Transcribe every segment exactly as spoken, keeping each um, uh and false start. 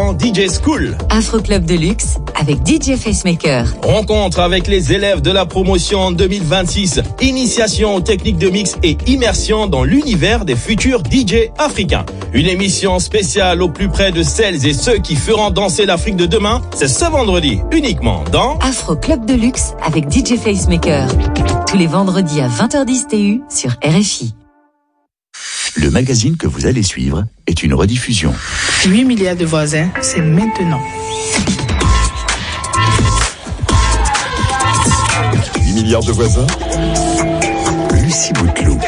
dans D J School. Afro Club de luxe avec D J Facemaker. Rencontre avec les élèves de la promotion deux mille vingt-six. Initiation aux techniques de mix et immersion dans l'univers des futurs D J africains. Une émission spéciale au plus près de celles et ceux qui feront danser l'Afrique de demain. C'est ce vendredi uniquement dans Afro Club de luxe avec D J Facemaker. Tous les vendredis à vingt heures dix T U sur R F I. Le magazine que vous allez suivre est une rediffusion. huit milliards de voisins, c'est maintenant. huit milliards de voisins. Lucie Bouteloup.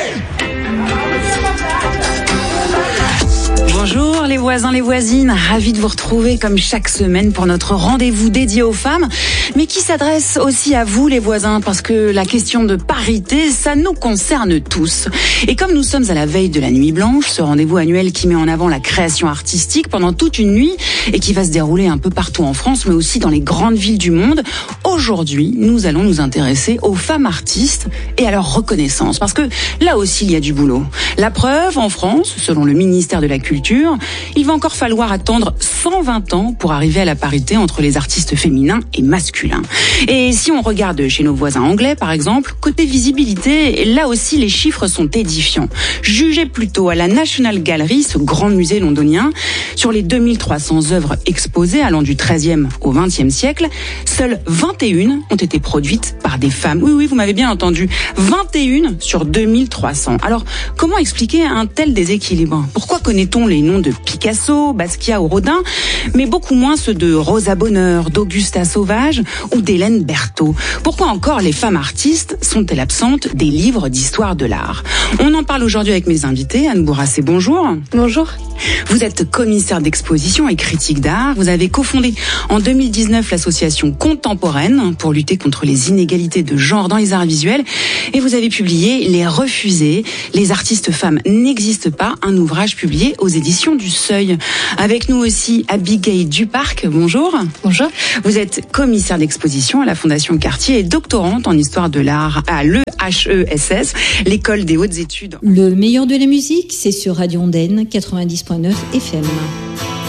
Bonjour les voisins, les voisines, ravis de vous retrouver comme chaque semaine pour notre rendez-vous dédié aux femmes, mais qui s'adresse aussi à vous les voisins, parce que la question de parité, ça nous concerne tous. Et comme nous sommes à la veille de la Nuit Blanche, ce rendez-vous annuel qui met en avant la création artistique pendant toute une nuit et qui va se dérouler un peu partout en France, mais aussi dans les grandes villes du monde, aujourd'hui, nous allons nous intéresser aux femmes artistes et à leur reconnaissance, parce que là aussi, il y a du boulot. La preuve, en France, selon le ministère de la Culture, il va encore falloir attendre cent vingt ans pour arriver à la parité entre les artistes féminins et masculins. Et si on regarde chez nos voisins anglais, par exemple, côté visibilité, là aussi les chiffres sont édifiants. Jugez plutôt à la National Gallery, ce grand musée londonien, sur les deux mille trois cents œuvres exposées allant du treizième au vingtième siècle, seules vingt et une ont été produites par des femmes. Oui, oui, vous m'avez bien entendu. vingt et une sur deux mille trois cents. Alors, comment expliquer un tel déséquilibre ? Pourquoi connaît-on les noms de Picasso, Basquiat ou Rodin, mais beaucoup moins ceux de Rosa Bonheur, d'Augusta Sauvage ou d'Hélène Berthaud? Pourquoi encore les femmes artistes sont-elles absentes des livres d'histoire de l'art? On en parle aujourd'hui avec mes invités. Anne Bourrassé, bonjour. Bonjour. Vous êtes commissaire d'exposition et critique d'art. Vous avez cofondé en deux mille dix-neuf l'association Contemporaine pour lutter contre les inégalités de genre dans les arts visuels. Et vous avez publié Les Refusés, les artistes femmes n'existent pas, un ouvrage publié aux éditions du Seuil. Avec nous aussi Abigail Duparc, bonjour. Bonjour. Vous êtes commissaire d'exposition à la Fondation Cartier et doctorante en histoire de l'art à l'E H E S S, l'école des hautes études. Le meilleur de la musique, c'est sur Radio Ondaine quatre-vingt-dix point neuf F M.